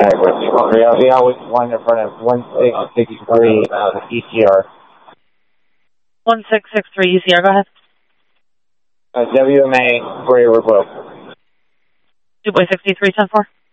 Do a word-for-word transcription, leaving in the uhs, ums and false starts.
adequate. We always one in front of one six six three E C R. one six six three E C R, go ahead. Uh, W M A, Brayward Blue. two by sixty-three ten four.